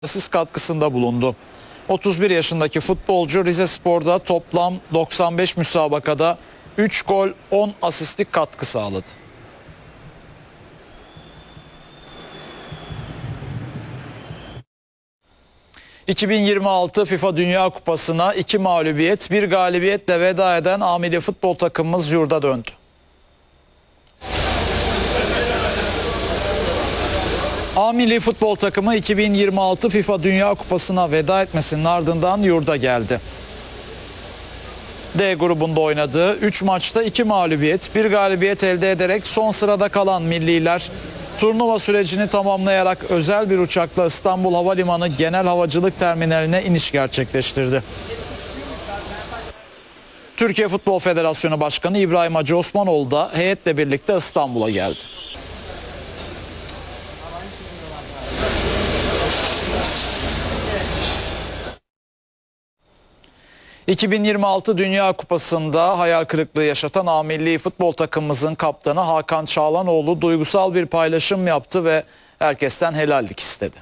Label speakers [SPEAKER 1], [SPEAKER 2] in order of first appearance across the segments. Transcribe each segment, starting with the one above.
[SPEAKER 1] asist katkısında bulundu. 31 yaşındaki futbolcu Rizespor'da toplam 95 müsabakada 3 gol 10 asistlik katkı sağladı. ...2026 FIFA Dünya Kupası'na 2 mağlubiyet, 1 galibiyetle veda eden A Milli futbol takımımız yurda döndü. A Milli futbol takımı 2026 FIFA Dünya Kupası'na veda etmesinin ardından yurda geldi. D grubunda oynadığı 3 maçta 2 mağlubiyet, 1 galibiyet elde ederek son sırada kalan milliler, turnuva sürecini tamamlayarak özel bir uçakla İstanbul Havalimanı Genel Havacılık Terminaline iniş gerçekleştirdi. Türkiye Futbol Federasyonu Başkanı İbrahim Hacı Osmanoğlu da heyetle birlikte İstanbul'a geldi. ...2026 Dünya Kupası'nda hayal kırıklığı yaşatan A Milli futbol takımımızın kaptanı Hakan Çalhanoğlu duygusal bir paylaşım yaptı ve herkesten helallik istedi.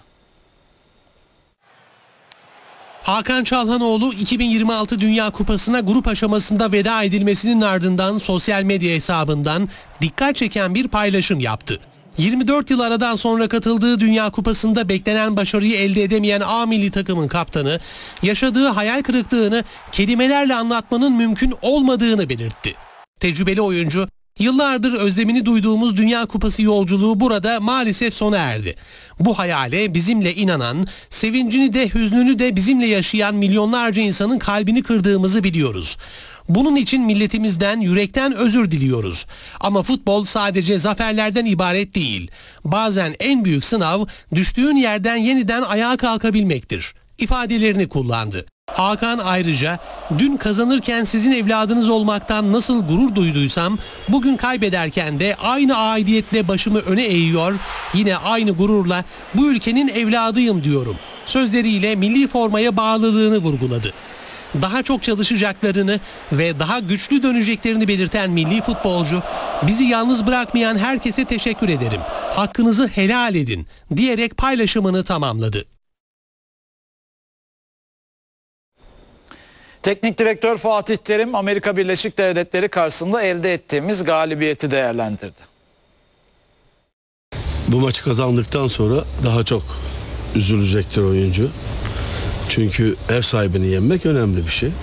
[SPEAKER 2] Hakan Çalhanoğlu 2026 Dünya Kupası'na grup aşamasında veda edilmesinin ardından sosyal medya hesabından dikkat çeken bir paylaşım yaptı. 24 yıl aradan sonra katıldığı Dünya Kupası'nda beklenen başarıyı elde edemeyen A milli takımın kaptanı, yaşadığı hayal kırıklığını kelimelerle anlatmanın mümkün olmadığını belirtti. Tecrübeli oyuncu, yıllardır özlemini duyduğumuz Dünya Kupası yolculuğu burada maalesef sona erdi. Bu hayale bizimle inanan, sevincini de hüznünü de bizimle yaşayan milyonlarca insanın kalbini kırdığımızı biliyoruz. Bunun için milletimizden yürekten özür diliyoruz. Ama futbol sadece zaferlerden ibaret değil. Bazen en büyük sınav düştüğün yerden yeniden ayağa kalkabilmektir ifadelerini kullandı. Hakan ayrıca dün kazanırken sizin evladınız olmaktan nasıl gurur duyduysam bugün kaybederken de aynı aidiyetle başımı öne eğiyor, yine aynı gururla bu ülkenin evladıyım diyorum sözleriyle milli formaya bağlılığını vurguladı. Daha çok çalışacaklarını ve daha güçlü döneceklerini belirten milli futbolcu, bizi yalnız bırakmayan herkese teşekkür ederim, hakkınızı helal edin diyerek paylaşımını tamamladı.
[SPEAKER 1] Teknik direktör Fatih Terim, Amerika Birleşik Devletleri karşısında elde ettiğimiz galibiyeti değerlendirdi.
[SPEAKER 3] Bu maçı kazandıktan sonra daha çok üzülecektir oyuncu. Çünkü ev sahibini yenmek önemli bir şey.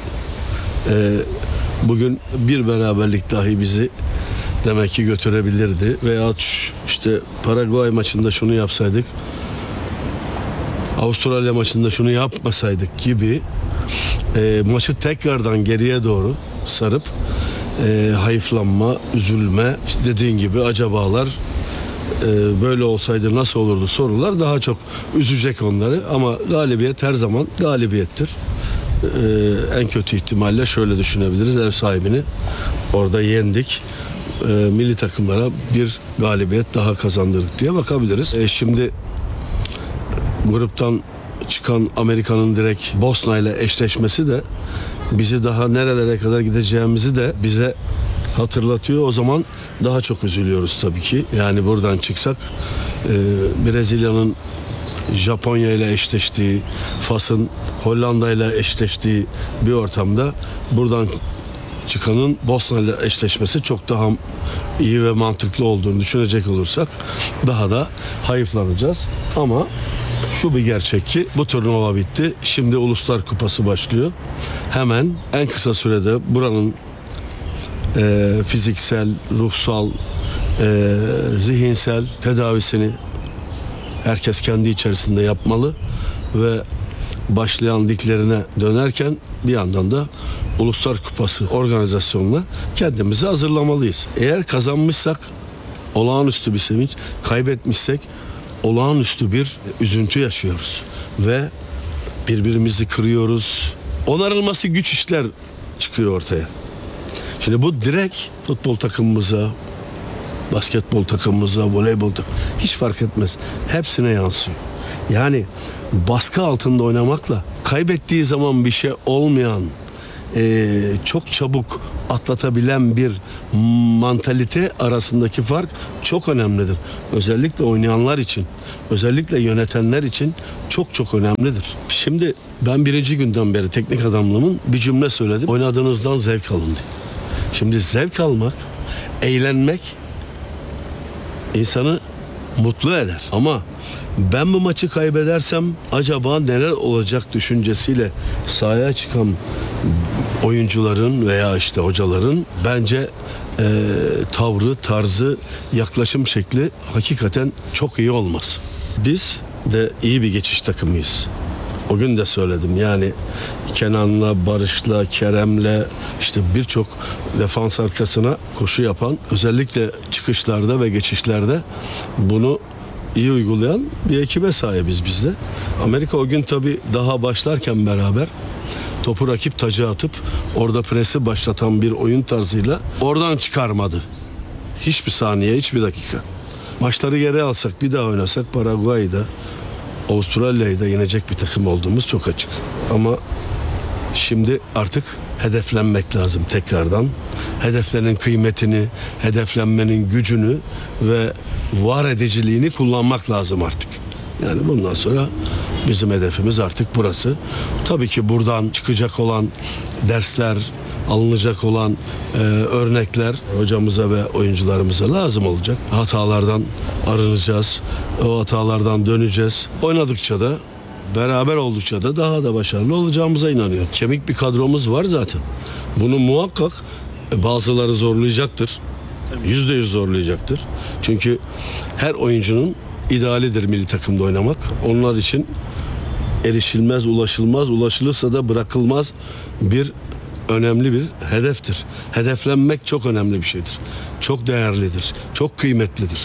[SPEAKER 3] Bugün bir beraberlik dahi bizi demek ki götürebilirdi. Veya işte Paraguay maçında şunu yapsaydık, Avustralya maçında şunu yapmasaydık gibi maçı tekrardan geriye doğru sarıp hayıflanma, üzülme, işte dediğin gibi acabalar, böyle olsaydı nasıl olurdu sorular daha çok üzecek onları. Ama galibiyet her zaman galibiyettir. En kötü ihtimalle şöyle düşünebiliriz: ev sahibini orada yendik, milli takımlara bir galibiyet daha kazandırdık diye bakabiliriz. Şimdi gruptan çıkan Amerika'nın direkt Bosna ile eşleşmesi de bizi daha nerelere kadar gideceğimizi de bize hatırlatıyor. O zaman daha çok üzülüyoruz tabii ki. Yani buradan çıksak Brezilya'nın Japonya ile eşleştiği, Fas'ın Hollanda ile eşleştiği bir ortamda buradan çıkanın Bosna ile eşleşmesi çok daha iyi ve mantıklı olduğunu düşünecek olursak daha da hayıflanacağız. Ama şu bir gerçek ki bu turnuva bitti. Şimdi Uluslar Kupası başlıyor. Hemen en kısa sürede buranın fiziksel, ruhsal, zihinsel tedavisini herkes kendi içerisinde yapmalı ve başlayan liglerine dönerken bir yandan da Uluslar Kupası organizasyonuna kendimizi hazırlamalıyız. Eğer kazanmışsak olağanüstü bir sevinç, kaybetmişsek olağanüstü bir üzüntü yaşıyoruz ve birbirimizi kırıyoruz. Onarılması güç işler çıkıyor ortaya. Şimdi bu direkt futbol takımımıza, basketbol takımımıza, voleybol takımımıza hiç fark etmez. Hepsine yansıyor. Yani baskı altında oynamakla kaybettiği zaman bir şey olmayan, çok çabuk atlatabilen bir mantalite arasındaki fark çok önemlidir. Özellikle oynayanlar için, özellikle yönetenler için çok çok önemlidir. Şimdi ben birinci günden beri teknik adamlığımın bir cümle söyledim. Oynadığınızdan zevk alın diye. Şimdi zevk almak, eğlenmek insanı mutlu eder. Ama ben bu maçı kaybedersem acaba neler olacak düşüncesiyle sahaya çıkan oyuncuların veya işte hocaların bence tavrı, tarzı, yaklaşım şekli hakikaten çok iyi olmaz. Biz de iyi bir geçiş takımıyız. O gün de söyledim, yani Kenan'la, Barış'la, Kerem'le işte birçok defans arkasına koşu yapan, özellikle çıkışlarda ve geçişlerde bunu iyi uygulayan bir ekibe sahibiz biz de. Amerika o gün tabii daha başlarken beraber topu rakip taca atıp orada presi başlatan bir oyun tarzıyla oradan çıkarmadı. Hiçbir saniye, hiçbir dakika. Maçları geri alsak, bir daha oynasak Paraguay'da, Avustralya'yı da yenecek bir takım olduğumuz çok açık. Ama şimdi artık hedeflenmek lazım tekrardan. Hedeflerin kıymetini, hedeflenmenin gücünü ve var ediciliğini kullanmak lazım artık. Yani bundan sonra bizim hedefimiz artık burası. Tabii ki buradan çıkacak olan dersler, alınacak olan örnekler hocamıza ve oyuncularımıza lazım olacak. Hatalardan arınacağız, o hatalardan döneceğiz. Oynadıkça da, beraber oldukça da daha da başarılı olacağımıza inanıyorum. Kemik bir kadromuz var zaten. Bunu muhakkak bazıları zorlayacaktır. %100 zorlayacaktır. Çünkü her oyuncunun idealidir milli takımda oynamak. Onlar için erişilmez, ulaşılmaz, ulaşılırsa da bırakılmaz bir önemli bir hedeftir. Hedeflenmek çok önemli bir şeydir. Çok değerlidir, çok kıymetlidir.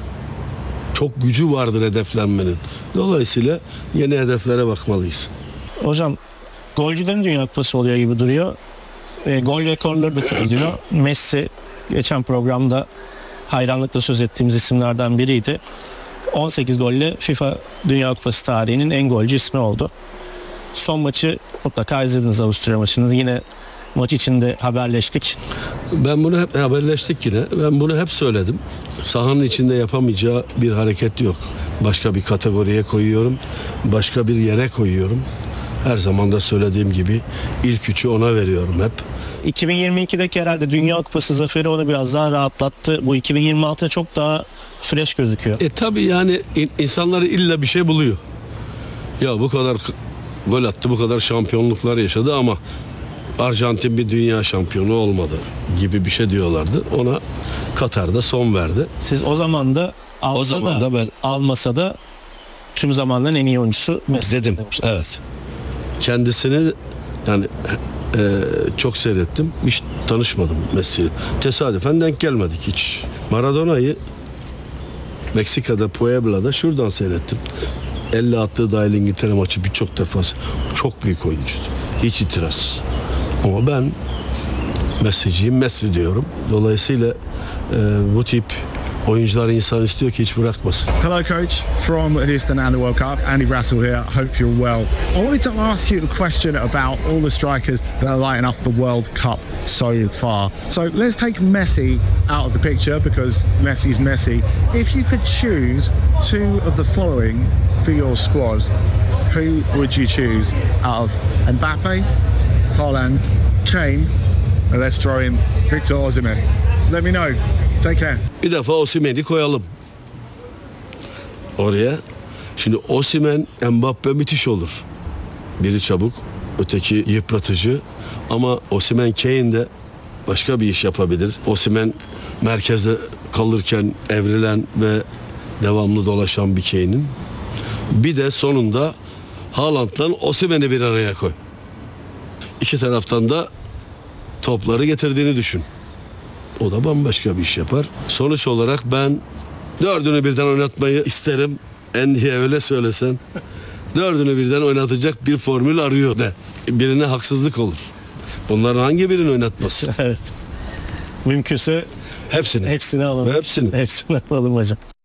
[SPEAKER 3] Çok gücü vardır hedeflenmenin. Dolayısıyla yeni hedeflere bakmalıyız.
[SPEAKER 4] Hocam, golcülerin Dünya Kupası oluyor gibi duruyor. Gol rekorları da kırılıyor. Messi geçen programda hayranlıkla söz ettiğimiz isimlerden biriydi. 18 golle FIFA Dünya Kupası tarihinin en golcü ismi oldu. Son maçı mutlaka izlediniz, Avusturya maçınızı. Yine maç içinde haberleştik.
[SPEAKER 3] Ben bunu hep haberleştik yine. Ben bunu hep söyledim. Sahanın içinde yapamayacağı bir hareket yok. Başka bir kategoriye koyuyorum. Başka bir yere koyuyorum. Her zaman da söylediğim gibi ilk üçü ona veriyorum hep.
[SPEAKER 4] 2022'deki herhalde Dünya Kupası zaferi onu biraz daha rahatlattı. Bu 2026'da çok daha fresh gözüküyor.
[SPEAKER 3] Tabii yani insanları illa bir şey buluyor. Ya bu kadar gol attı, bu kadar şampiyonluklar yaşadı ama Arjantin bir dünya şampiyonu olmadı gibi bir şey diyorlardı. Ona Katar'da son verdi.
[SPEAKER 4] Siz o zaman da almasa da tüm zamanların en iyi oyuncusu Messi
[SPEAKER 3] Dedim.
[SPEAKER 4] demiştiniz.
[SPEAKER 3] Evet. Kendisini yani çok seyrettim. Hiç tanışmadım Messi'yle. Tesadüfen denk gelmedik hiç. Maradona'yı Meksika'da, Puebla'da şuradan seyrettim. 50 attığı dahil İngiltere maçı birçok defa. Çok büyük oyuncuydu. Hiç itiraz. Ama ben Messi'ciyim, Messi diyorum. Dolayısıyla bu tip oyuncular insan istiyor ki hiç bırakmasın.
[SPEAKER 5] Hello, coach. From Houston and the World Cup. Andy Brassel here. Hope you're well. I wanted to ask you a question about all the strikers that are lighting up the World Cup so far. So let's take Messi out of the picture because Messi's Messi. If you could choose two of the following for your squad, who would you choose out of Mbappe, Haaland, Kane, and let's throw in Victor Osimhen? Let me know. Take care.
[SPEAKER 3] Bir defa Osimhen'i koyalım oraya. Şimdi Osimhen, Mbappe müthiş olur. Biri çabuk, öteki yıpratıcı. Ama Osimhen, Kane de başka bir iş yapabilir. Osimhen merkezde kalırken evrilen ve devamlı dolaşan bir Kane'in. Bir de sonunda Haaland'la Osimhen'i bir araya koy. İki taraftan da topları getirdiğini düşün. O da bambaşka bir iş yapar. Sonuç olarak ben dördünü birden oynatmayı isterim. Endi'ye öyle söylesen. Dördünü birden oynatacak bir formül arıyor de. Birine haksızlık olur. Bunların hangi birini oynatması?
[SPEAKER 4] Evet. Mümkünse
[SPEAKER 3] Hepsini.
[SPEAKER 4] hepsini alalım.
[SPEAKER 3] Hepsini.
[SPEAKER 4] Hepsini alalım hocam.